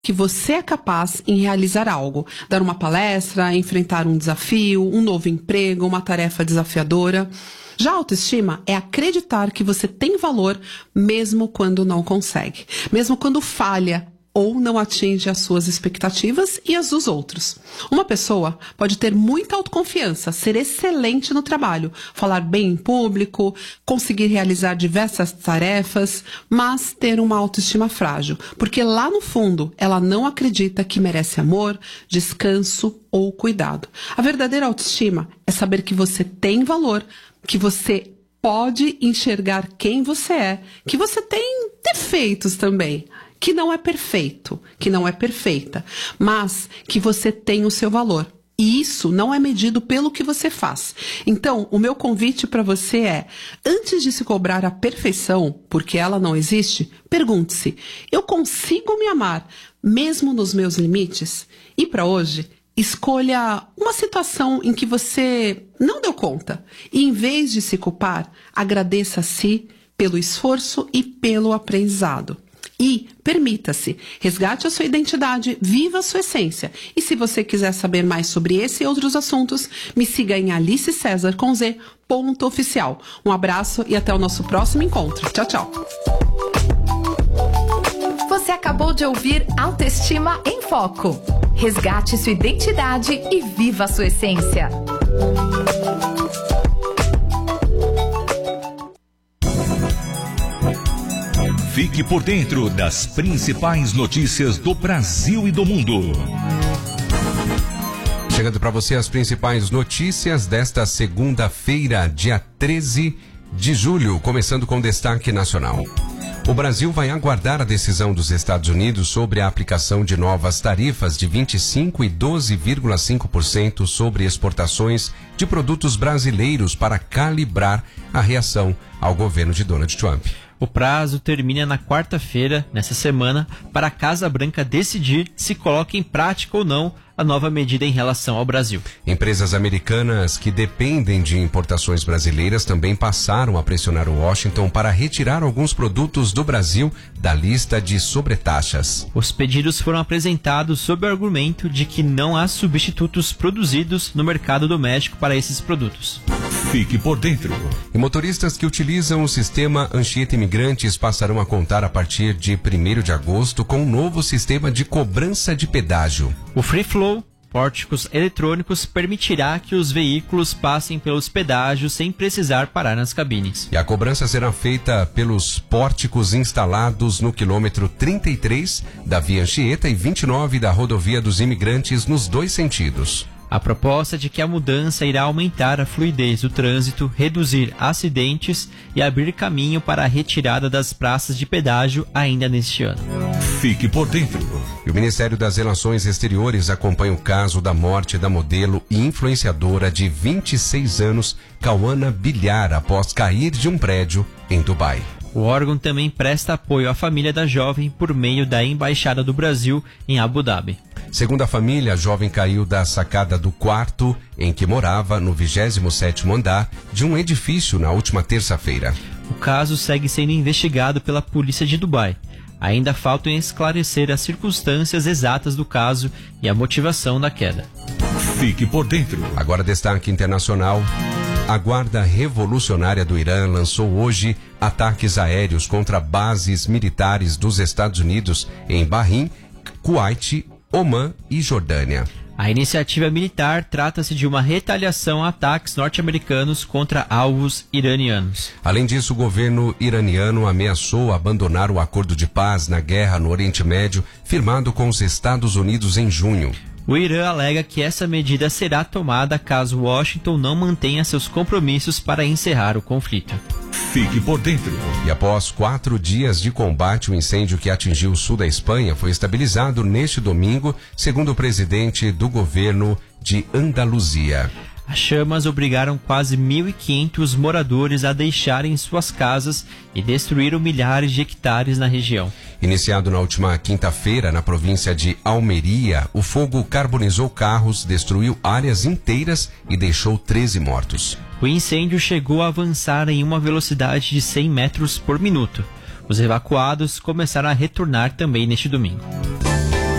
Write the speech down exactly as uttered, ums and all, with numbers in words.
que você é capaz em realizar algo, dar uma palestra, enfrentar um desafio, um novo emprego, uma tarefa desafiadora. Já a autoestima é acreditar que você tem valor mesmo quando não consegue, mesmo quando falha ou não atinge as suas expectativas e as dos outros. Uma pessoa pode ter muita autoconfiança, ser excelente no trabalho, falar bem em público, conseguir realizar diversas tarefas, mas ter uma autoestima frágil, porque lá no fundo ela não acredita que merece amor, descanso ou cuidado. A verdadeira autoestima é saber que você tem valor, que você pode enxergar quem você é, que você tem defeitos também, que não é perfeito, que não é perfeita, mas que você tem o seu valor. E isso não é medido pelo que você faz. Então, o meu convite para você é, antes de se cobrar a perfeição, porque ela não existe, pergunte-se, eu consigo me amar mesmo nos meus limites? E para hoje, escolha uma situação em que você não deu conta. E em vez de se culpar, agradeça a si pelo esforço e pelo aprendizado. E permita-se, resgate a sua identidade, viva a sua essência. E se você quiser saber mais sobre esse e outros assuntos, me siga em Alice César com Z, ponto oficial. Um abraço e até o nosso próximo encontro. Tchau, tchau. Você acabou de ouvir Autoestima em Foco. Resgate sua identidade e viva a sua essência. Fique por dentro das principais notícias do Brasil e do mundo. Chegando para você as principais notícias desta segunda-feira, dia treze de julho, começando com destaque nacional. O Brasil vai aguardar a decisão dos Estados Unidos sobre a aplicação de novas tarifas de vinte e cinco por cento e doze vírgula cinco por cento sobre exportações de produtos brasileiros para calibrar a reação ao governo de Donald Trump. O prazo termina na quarta-feira, nessa semana, para a Casa Branca decidir se coloca em prática ou não a nova medida em relação ao Brasil. Empresas americanas que dependem de importações brasileiras também passaram a pressionar o Washington para retirar alguns produtos do Brasil da lista de sobretaxas. Os pedidos foram apresentados sob o argumento de que não há substitutos produzidos no mercado doméstico para esses produtos. Fique por dentro. E motoristas que utilizam o sistema Anchieta Imigrantes passarão a contar a partir de primeiro de agosto com um novo sistema de cobrança de pedágio. O Free Flow, pórticos eletrônicos, permitirá que os veículos passem pelos pedágios sem precisar parar nas cabines. E a cobrança será feita pelos pórticos instalados no quilômetro trinta e três da Via Anchieta e vinte e nove da Rodovia dos Imigrantes nos dois sentidos. A proposta é de que a mudança irá aumentar a fluidez do trânsito, reduzir acidentes e abrir caminho para a retirada das praças de pedágio ainda neste ano. Fique por dentro. E o Ministério das Relações Exteriores acompanha o caso da morte da modelo e influenciadora de vinte e seis anos, Cauana Bilhar, após cair de um prédio em Dubai. O órgão também presta apoio à família da jovem por meio da Embaixada do Brasil em Abu Dhabi. Segundo a família, a jovem caiu da sacada do quarto em que morava, no vigésimo sétimo andar de um edifício na última terça-feira. O caso segue sendo investigado pela polícia de Dubai. Ainda faltam esclarecer as circunstâncias exatas do caso e a motivação da queda. Fique por dentro. Agora destaque internacional. A Guarda Revolucionária do Irã lançou hoje ataques aéreos contra bases militares dos Estados Unidos em Bahrein, Kuwait, Omã e Jordânia. A iniciativa militar trata-se de uma retaliação a ataques norte-americanos contra alvos iranianos. Além disso, o governo iraniano ameaçou abandonar o acordo de paz na guerra no Oriente Médio, firmado com os Estados Unidos em junho. O Irã alega que essa medida será tomada caso Washington não mantenha seus compromissos para encerrar o conflito. Fique por dentro. E após quatro dias de combate, o incêndio que atingiu o sul da Espanha foi estabilizado neste domingo, segundo o presidente do governo de Andaluzia. As chamas obrigaram quase mil e quinhentos moradores a deixarem suas casas e destruíram milhares de hectares na região. Iniciado na última quinta-feira na província de Almeria, o fogo carbonizou carros, destruiu áreas inteiras e deixou treze mortos. O incêndio chegou a avançar em uma velocidade de cem metros por minuto. Os evacuados começaram a retornar também neste domingo.